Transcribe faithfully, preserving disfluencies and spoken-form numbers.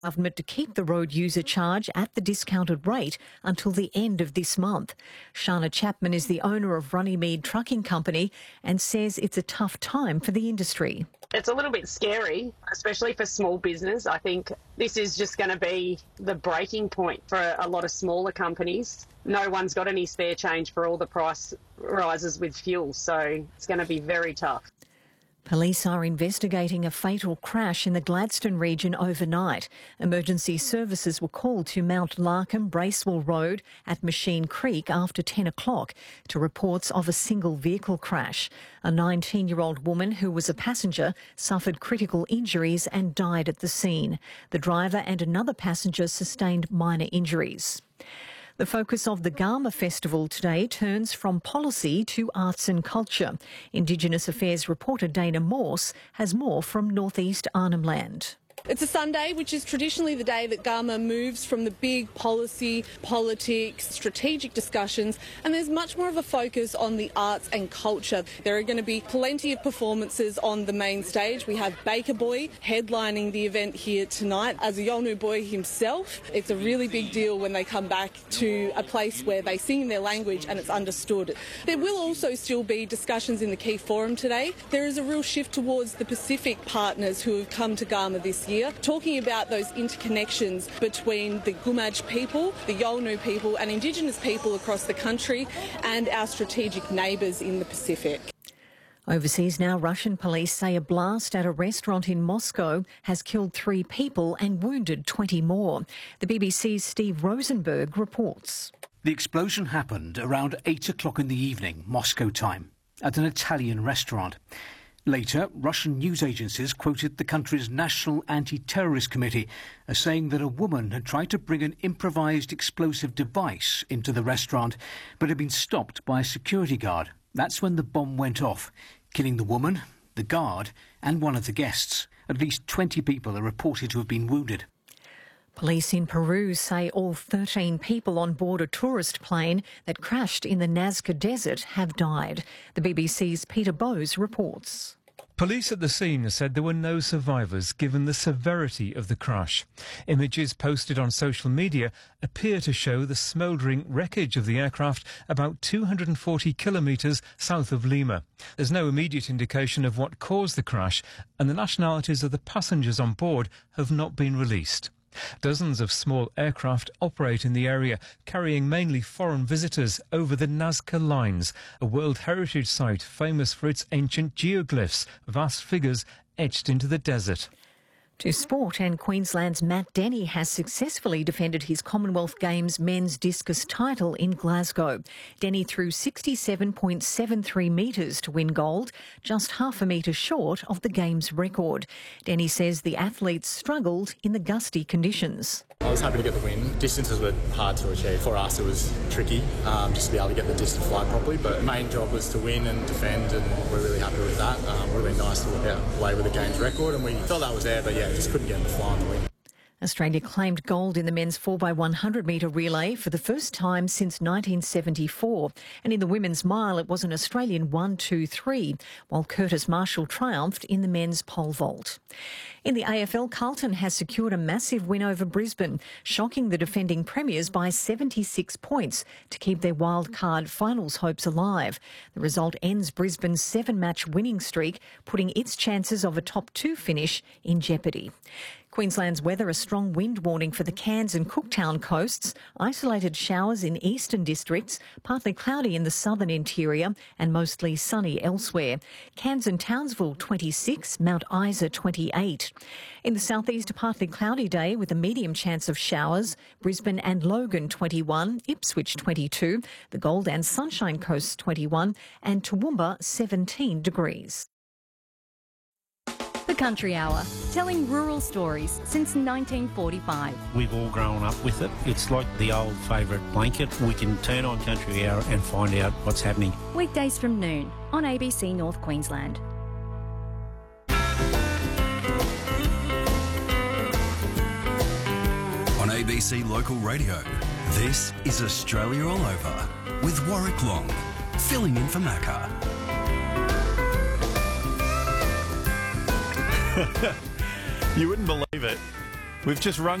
Government to keep the road user charge at the discounted rate until the end of this month. Shana Chapman is the owner of Runnymede Trucking Company and says it's a tough time for the industry. It's a little bit scary, especially for small business. I think this is just going to be the breaking point for a lot of smaller companies. No one's got any spare change for all the price rises with fuel, so it's going to be very tough. Police are investigating a fatal crash in the Gladstone region overnight. Emergency services were called to Mount Larkham Bracewell Road at Machine Creek after ten o'clock to reports of a single vehicle crash. A nineteen-year-old woman who was a passenger suffered critical injuries and died at the scene. The driver and another passenger sustained minor injuries. The focus of the Garma Festival today turns from policy to arts and culture. Indigenous Affairs reporter Dana Morse has more from northeast Arnhem Land. It's a Sunday, which is traditionally the day that Garma moves from the big policy, politics, strategic discussions, and there's much more of a focus on the arts and culture. There are going to be plenty of performances on the main stage. We have Baker Boy headlining the event here tonight. As a Yolngu boy himself, it's a really big deal when they come back to a place where they sing in their language and it's understood. There will also still be discussions in the key forum today. There is a real shift towards the Pacific partners who have come to Garma this year. Year, talking about those interconnections between the Gumaj people, the Yolngu people and Indigenous people across the country and our strategic neighbours in the Pacific. Overseas now, Russian police say a blast at a restaurant in Moscow has killed three people and wounded twenty more. The B B C's Steve Rosenberg reports. The explosion happened around eight o'clock in the evening, Moscow time, at an Italian restaurant. Later, Russian news agencies quoted the country's National Anti-Terrorist Committee as saying that a woman had tried to bring an improvised explosive device into the restaurant but had been stopped by a security guard. That's when the bomb went off, killing the woman, the guard and one of the guests. At least twenty people are reported to have been wounded. Police in Peru say all thirteen people on board a tourist plane that crashed in the Nazca Desert have died. The B B C's Peter Bowes reports. Police at the scene said there were no survivors given the severity of the crash. Images posted on social media appear to show the smouldering wreckage of the aircraft about two hundred forty kilometres south of Lima. There's no immediate indication of what caused the crash, and the nationalities of the passengers on board have not been released. Dozens of small aircraft operate in the area, carrying mainly foreign visitors over the Nazca Lines, a World Heritage Site famous for its ancient geoglyphs, vast figures etched into the desert. To sport, and Queensland's Matt Denny has successfully defended his Commonwealth Games men's discus title in Glasgow. Denny threw sixty-seven point seven three metres to win gold, just half a metre short of the Games record. Denny says the athletes struggled in the gusty conditions. I was happy to get the win. Distances were hard to achieve. For us it was tricky um, just to be able to get the distance fly properly, but the main job was to win and defend, and we're really happy with that. Um, it would have been nice to walk out away with the Games record, and we felt that was there, but yeah, just couldn't get the fly on the win. Australia claimed gold in the men's four by one hundred metre relay for the first time since nineteen seventy-four. And in the women's mile, it was an Australian one two three, while Curtis Marshall triumphed in the men's pole vault. In the A F L, Carlton has secured a massive win over Brisbane, shocking the defending premiers by seventy-six points to keep their wild card finals hopes alive. The result ends Brisbane's seven-match winning streak, putting its chances of a top two finish in jeopardy. Queensland's weather, a strong wind warning for the Cairns and Cooktown coasts, isolated showers in eastern districts, partly cloudy in the southern interior and mostly sunny elsewhere. Cairns and Townsville twenty-six, Mount Isa twenty-eight. In the southeast, a partly cloudy day with a medium chance of showers. Brisbane and Logan twenty-one, Ipswich twenty-two, the Gold and Sunshine Coast twenty-one and Toowoomba seventeen degrees. The Country Hour, telling rural stories since nineteen forty-five. We've all grown up with it. It's like the old favourite blanket. We can turn on Country Hour and find out what's happening. Weekdays from noon on A B C North Queensland. On A B C Local Radio, this is Australia All Over with Warwick Long, filling in for Macca. You wouldn't believe it. We've just rung